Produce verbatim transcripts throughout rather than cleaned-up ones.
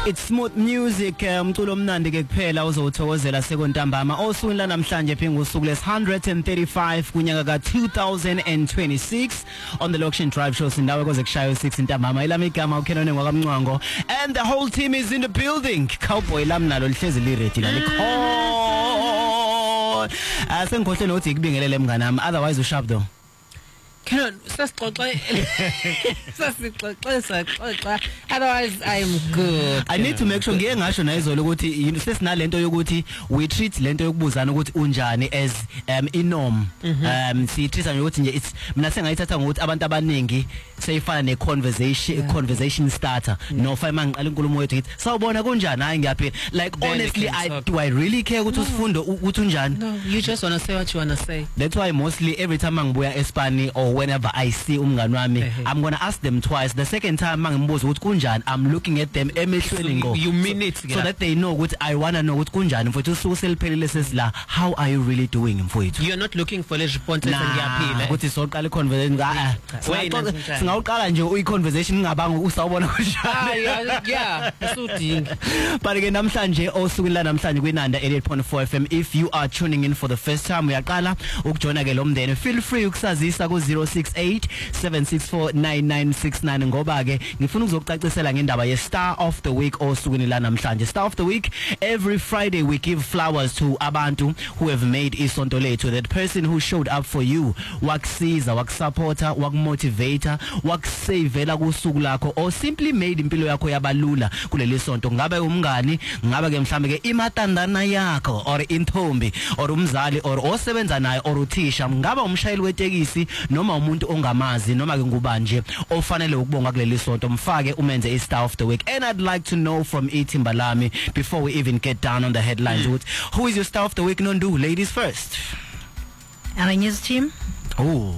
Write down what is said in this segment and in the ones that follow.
It's smooth music, umculo omnandi ke kuphela uzothokozela sekuntambama osukwini la namhlanje phinga usuku les one hundred thirty-five kunyaka ka two thousand twenty-six on the Lokshin Drive Show sindawe koze kushayo six intambama ilami igama uKenone ngwakamncwango and the whole team is in the building. Cowboy lam nalo lihlezi li ready la likho asengikhohle nokuthi kubingelele mnganami otherwise usharp though. Can sasixoxe sasixoxe xoxa otherwise I am good. I need to make sure ngiye ngasho nayizolo ukuthi sesinalento yokuthi we treat lento yokubuzana ukuthi unjani as um inorm um si treat nje ukuthi nje it's mina sengayithatha ngokuthi abantu abaningi seyifana ne conversation conversation starter no fa mangiqala inkulumo yethu ngithi sawubona kunjani hayi ngiyaphila like honestly I do I really care ukuthi usifundo ukuthi unjani. No, you just want to say what you want to say. That's why mostly every time mangibuya eSpani or whenever I see umngani wami I'm going to ask them twice. The second time mangimbuza ukuthi kunjani I'm looking at them emehlweni ngo you mean it so that they know ukuthi I want to know ukuthi kunjani mfowethu usuku seliphelile sesila how are you really doing mfowethu. You're not looking for le response ngiyaphila ukuthi soqala i-conversation nga singawuqala nje uyi-conversation ngingabanga usawubona kunjani. Yeah usudinga but ke namhlanje osukwini la namhlanje kwinanda eighty-eight point four F M if you are tuning in for the first time uyaqala ukujoina ke lo mndeni feel free ukusazisa ku zero six eight seven six four nine nine six nine ngoba ke ngifuna ukuzokucacisela ngendaba ye star of the week osukwini la namhlanje. Star of the week every Friday we give flowers to abantu who have made isonto lethu, that person who showed up for you wakusiza wakusupporta wakumotivate wakusavela kusuku lakho or simply made impilo yakho yabalula kuleli sonto. Ngabe umngani ngabe ke mhlambe ke imatandana yakho or intombi or umzali or osebenza naye or uthisha ngabe umshayeli wetekisi noma umuntu ongamazi noma ke nguba nje ofanele ukubonga kuleli sonto mfake umenze i star of the week. And I'd like to know from Itimbalami before we even get down on the headlines mm. who is your star of the week. Nondu, ladies first. Our news team. Oh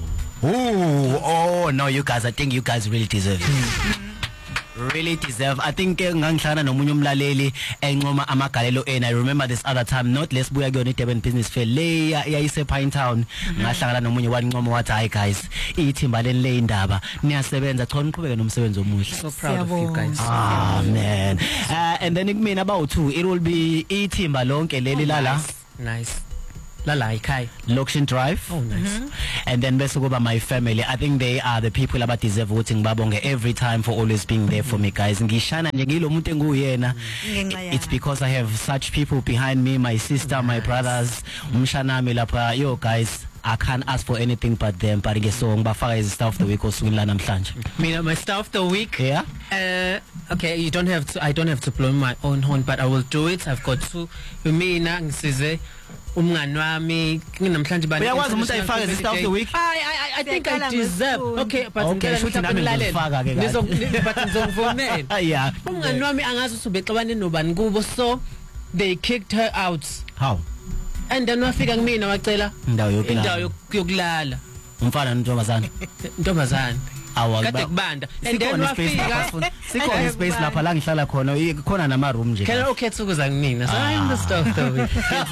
oh oh no, you guys, I think you guys really deserve it. Mm. Really deserve. I think ngangihlana nomunye umlaleli encoma amagalelo ena. I remember this other time not less buya kuyona iDurban Business Fair le yayise Pine Town ngahlangana nomunye wancoma wathi hi guys ithimba leni le indaba niyasebenza cha niqhubeke nomsebenzi omuhle. So proud of you guys. Ah man. Uh, and then kumina about two it will be ithimba lonke leli lala. Nice. Lala ikhaya Lokshin Drive. Oh nice. Mm-hmm. And then bese kuba my family. I think they are the people about deserve voting babonge every time for always being there for me guys. Ngishana nje ngilo umuntu enguyena. It's because I have such people behind me, my sister, my brothers, umshanami lapha. Yo guys, I can't ask for anything but them. But ke so ngibafaka as star of the week osukwini la namhlanje. Mina my star of the week. Yeah. Uh okay, you don't have to I don't have to blow my own horn but I will do it. I've got two. Mina ngisize umngani wami nginamhlanje bani uyakwazi umuntu ayifake as star of the week. I I I think I deserve. Okay, but okay shothi nami ngifaka ke ngizo but ngizongivumela. Yeah. Umngani wami angazi usubexabane nobani kubo so they kicked her out. How? And then wafika kumina wacela indawo yokulala. Indawo yokulala. Umfana nontombazana. Ntombazana. Awakade kubanda and then wafika sikho space lapha la ngihlala khona khona nama room nje. Can ukhetha ukuza kunina. So I'm the star of the week.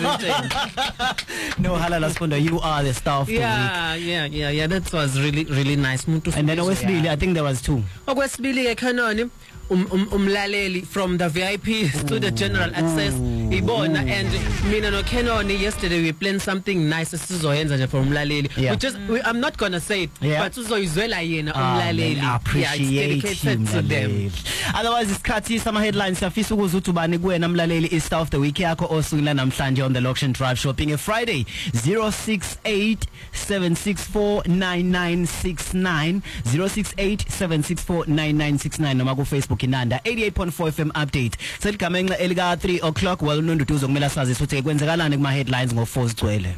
No halala Sifundo, you are the star of the yeah, week. Yeah, yeah, yeah, that was really really nice. And then okwesibili I think there was two. Okwesibili ke Kenone um umlaleli from the V I P to the general access ibona and mina no Kenone yesterday we planned something nice sizoyenza nje for umlaleli. We just we, I'm not going to say it yeah. but uzoyizwela yena umlaleli. I appreciate him to them. Otherwise isikhathi sama headlines siyafisa ukuza uthi ubani kuwena umlaleli is star of the week yakho osukwini la namhlanje on the Lokshin Drive Shopping a Friday zero six eight seven six four nine nine six nine zero six eight seven six four nine nine six nine noma ku Facebook inanda eighty-eight point four F M update. Seligamenxa elika three o'clock well nonduduzo kumela sazi futhi kwenzekalani kuma headlines ngo four zigcwele.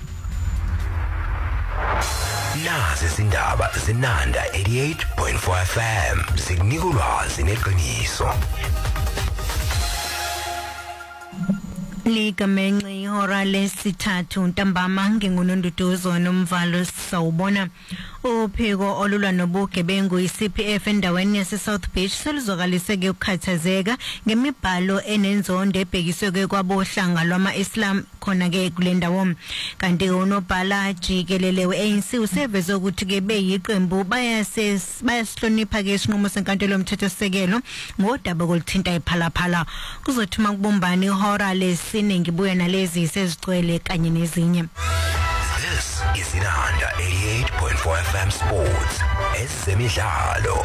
Nazi izindaba zinanda eighty-eight point four F M zikunika ulwazi neqiniso. Ligamenxe ihora lesithathu ntambama ngingunonduduzo nomvalo sawubona Uphiko olulwa nobugebengu i-C P F endaweni yase South Beach seluzokaliseke ukukhathazeka ngemibhalo enenzondo ebhekiswe kwabohlanga lwama-Islam khona ke kule ndawo. Kanti unobhala jikelele we-A N C useveze ukuthi ke beyiqembu bayasihlonipha ke isinqumo senkantolo yomthethosisekelo ngodaba koluthinta iphalaphala. Kuzothuma kubumbani ihora lesine ngibuye nalezi sezigcwele kanye nezinye. This is Inanda eighty-eight point four F M Sports. Ezemidlalo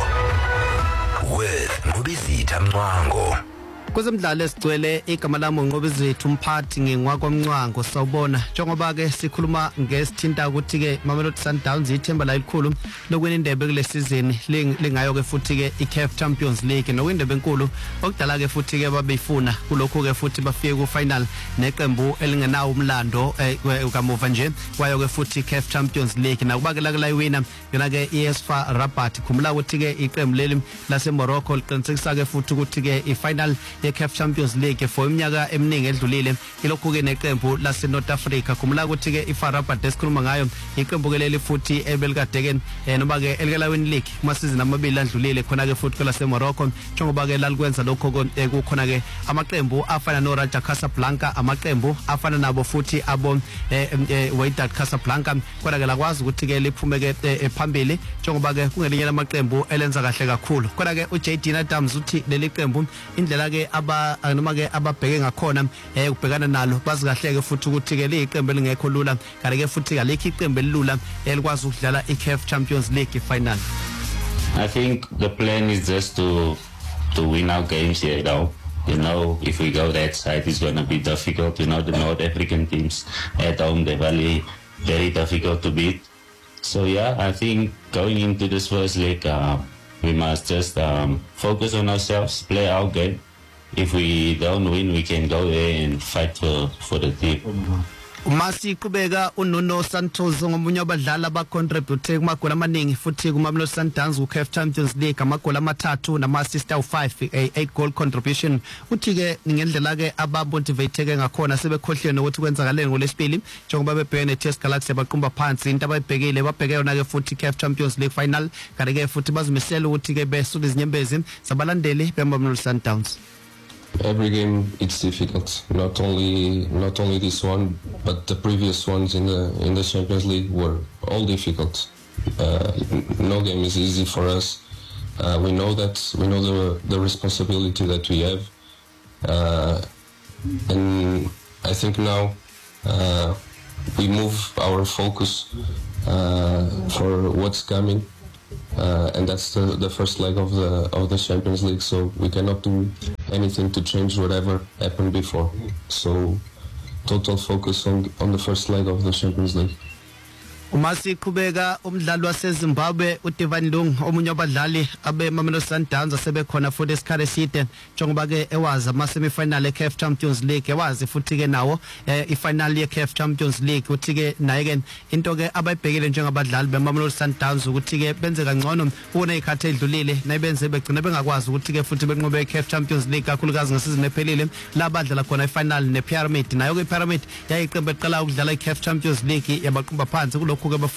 with Ngubizitha Mncwango. Kuzemidlalo esigcwele igama lami Ngqobizithu umphathi ngingwakwamncwango sawubona njengoba ke sikhuluma ngesithinta ukuthi ke Mamelodi Sundowns ithemba la elikhulu lokwena indebe kule season lingayo ke futhi ke i-C A F Champions League nokwindebe enkulu okudala ke futhi ke babeyifuna kulokho ke futhi bafike ku final neqembu elingenawo umlando kamuva nje kwayo ke futhi i-C A F Champions League nakuba ke la kuyiwina yona ke I S F A Rabat khumula ukuthi ke iqembu leli lase Morocco liqinisekisa ke futhi ukuthi ke i-final ye-C A F Champions League for iminyaka eminingi edlulile ilokhu ke neqembu lase North Africa khumula ukuthi ke i-F A Rabat esikhuluma ngayo iqembu ke leli futhi ebelikadeken noma ke elikelawini league kumasizini amabili adlulile khona ke futhi lase Morocco njengoba ke lalikwenza lokho kukhona ke amaqembu afana no Raja Casablanca amaqembu afana nabo futhi abo Wydad Casablanca kodwa ke lakwazi ukuthi ke liphume ke phambili njengoba ke kungelinye lamaqembu elenza kahle kakhulu kodwa ke uJ D Adams uthi leli qembu indlela ke aba noma ke ababheke ngakhona eh ubhekana nalo bazi kahle ke futhi ukuthi ke liqembu elingekho lula kanti ke futhi kalikho iqembu elilula elikwazi ukudlala i-C A F Champions League final. I think the plan is just to to win our games here now. You know, if we go that side, it's going to be difficult. You know, the North African teams at home, they're very, very difficult to beat. So yeah, I think going into this first leg, uh, we must just um, focus on ourselves, play our game. If we don't win, we can go there and fight for for the team. Umasi kubeka uNuno Santos ngomunye abadlali abacontribute kumagoli amaningi futhi kuMamelodi Sundowns ku-C A F Champions League amagoli amathathu nama-assist awu-five eight goal contribution uthi ke ngendlela ke abamotivate ke ngakhona sebekhohlwe nokuthi kwenzakaleni ngolesibili njengoba bebhekene ne-T S Galaxy baqumba phansi into abayibhekile babheke yona ke futhi i-C A F Champions League final kanti ke futhi bazimisela ukuthi ke besuke izinyembezi zabalandeli beMamelodi Sundowns. Every game it's difficult. Not only not only this one, but the previous ones in the in the Champions League were all difficult. Uh, no game is easy for us. Uh, we know that. We know the the responsibility that we have, uh, and I think now uh, we move our focus uh, for what's coming. Uh, and that's the, the first leg of the of the Champions League, so we cannot do anything to change whatever happened before. So total focus on on the first leg of the Champions League. Umasi kubeka umdlali waseZimbabwe uDevan Lung omunye wabadlali abeMamelodi Sundowns asebekhona futhi esikhathi eside njengoba ke ewazi ama semi-final e-C A F Champions League ewazi futhi ke nawo i-final ye-C A F Champions League uthi ke naye ke into ke abayibhekile njengabadlali beMamelodi Sundowns ukuthi ke benze kangcono une ikhathi edlulile nabenze begcina bengakwazi ukuthi ke futhi benqobe i-C A F Champions League kakhulukazi ngesizini ephelile labadlala khona i-final ne-Pyramid nayo ke i-Pyramid yayiqembu eqala ukudlala i-C A F Champions League yabaqumba phansi kulokho I think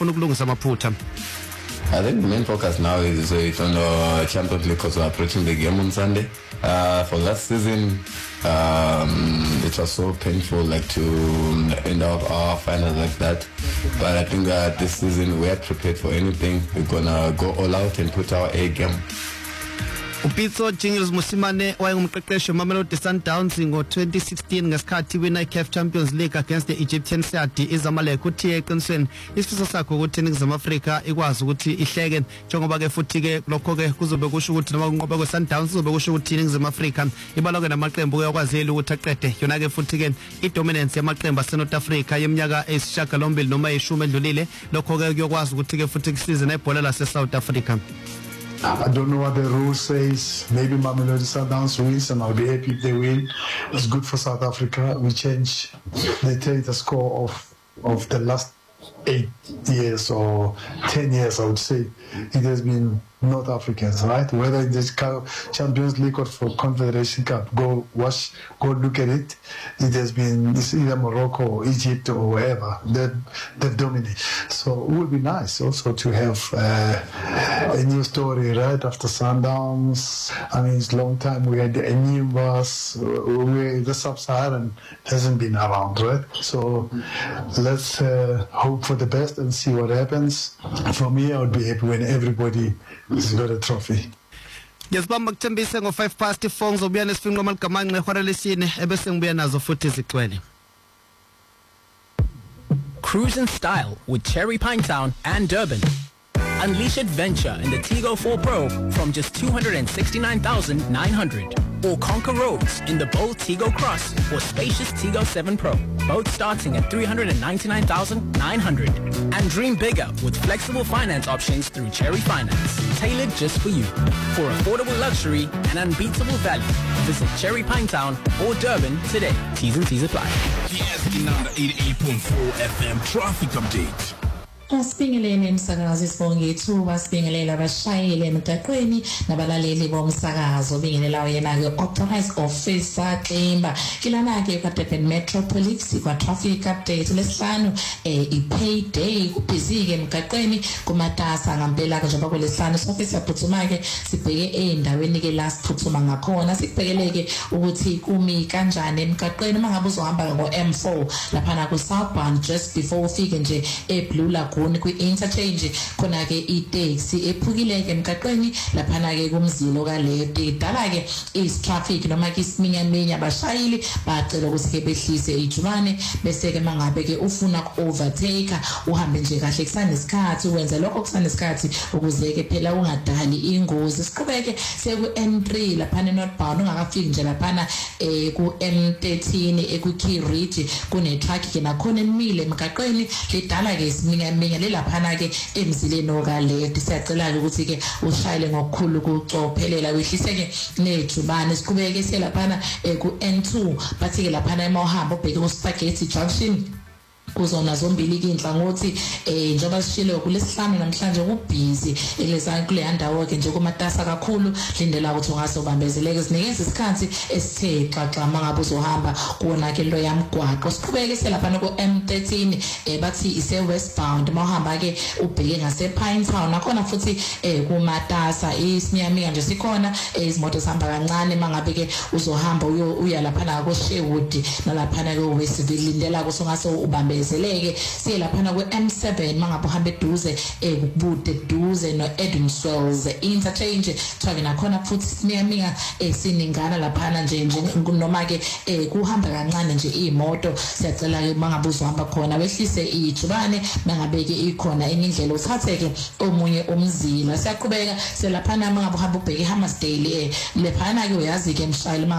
the main focus now is uh, on the Champions League because we are approaching the game on Sunday. Uh, for last season, um, it was so painful, like to end up our final like that. But I think that this season we are prepared for anything. We're gonna go all out and put our A game. Upitso Jingles Musimane wayengumqeqeshi weMamelodi Sundowns ngo twenty sixteen ngesikhathi wina i-C A F Champions League against the Egyptian side iZamalek uthi eqinisweni isifiso sakho ukuthi iNingizimu Afrika ikwazi ukuthi ihleke njengoba ke futhi ke lokho ke kuzobe kusho ukuthi noma kunqoba kweSundowns kuzobe kusho ukuthi iNingizimu Afrika ibaloke namaqembu kuyakwazela ukuthi aqede yona ke futhi ke idominance yamaqembu aseNorth Africa yeminyaka eyisishiyagalombili noma eyishumi edlulile lokho ke kuyokwazi ukuthi ke futhi kusizwe nebhola laseSouth Africa. I don't know what the rule says. Maybe Mamelodi Sundowns wins and I'll be happy if they win. It's good for South Africa. We change the, the score of, of the last eight years or ten years, I would say, it has been North Africans, right? Whether in this Champions League or for Confederation Cup, go watch, go look at it. It has been it's either Morocco or Egypt or wherever that that dominate. So it would be nice also to have uh, a new story right after Sundowns. I mean, it's a long time we had a new bus. We, the Sub-Saharan hasn't been around, right? So let's uh, hope for the best and see what happens. For me, I would be happy when everybody has got a trophy. Ngiyazibamba kuthembise ngo five past four ngizobuya nesifini ngomalgamanqe ehora lesine ebese ngibuya nazo futhi izicwele. Cruise in style with Cherry Pinetown and Durban. Unleash adventure in the Tigo four Pro from just two hundred sixty-nine thousand nine hundred. Or conquer roads in the bold Tigo Cross or spacious Tigo seven Pro, both starting at three hundred ninety-nine thousand nine hundred. And dream bigger with flexible finance options through Cherry Finance, tailored just for you. For affordable luxury and unbeatable value, visit Cherry Pinetown or Durban today. T's and T's apply. eighty-eight point four F M traffic update. Asibingelele emsakazo sibonge ithuba sibingelela abashayeli emgaqweni nabalaleli bomsakazo bingelela yena ke authorized officer Ximba kilana ke ka Durban Metro Police kwa traffic update lesihlanu eh i payday kubhizi ke emgaqweni kumatasa ngempela ke njengoba kulesihlanu officer phuthuma ke sibheke endaweni ke la siphuthuma ngakhona sikubhekeleke ukuthi kumi kanjani emgaqweni mangabe uzohamba ngo M four lapha na ku Southbound just before ufike nje eBlue Lagoon kwi interchange khona ke itaxi ephukileke emgaqweni lapha na ke kumzilo ka left idala ke is traffic noma ke isiminyaminya abashayeli bacela ukuthi ke behlise ijubane bese ke mangabe ke ufuna ku overtake uhambe nje kahle kusanesikhathi wenza lokho kusanesikhathi ukuze ke phela ungadali ingozi siqhubeke seku N three lapha northbound ungakafiki nje lapha eh ku M thirteen eku Key Ridge kune truck ke nakhona emile emgaqweni lidala ke isiminyaminya lelaphana ke emzileni okale siyacela ukuthi ke ushayele ngokukhulu kucophelela wehliseke nejubane siqhubeke selaphana ku N two bathi ke laphana emahamba ubheke ku Spaghetti Junction kuzona zombili inhlangothi eh njengoba sishilo kulesihlanu namhlanje kubhizi eleza kule ndawo ke nje kumatasa kakhulu lindela ukuthi ungase ubambezeleke sinikeze isikhathi esithe xaxa mangabe uzohamba kuona ke lo yamgwaqo siqhubeke selapha ku M thirteen eh bathi ise westbound mahamba ke ubheke ngase Pinetown nakhona futhi eh kumatasa isinyamika nje sikhona izimoto zihamba kancane mangabe ke uzohamba uya lapha na ku Sherwood nalapha na ku Westville lindela ukuthi ungase ubambe zeleke siyelaphana ku M seven mangabe uhamba eduze ekubude eduze no Edwinswells interchange thake nakhona futhi siniyamika esiningana laphana nje nje noma ke kuhamba kancane nje imoto siyacela ke mangabe uzohamba khona wehlise ijubane mangabe ke ikhona enye indlela uthatheke omunye umzila siyaqhubeka selaphana mangabe uhamba ubheke Hammersdale lephana ke uyazi ke mshayeli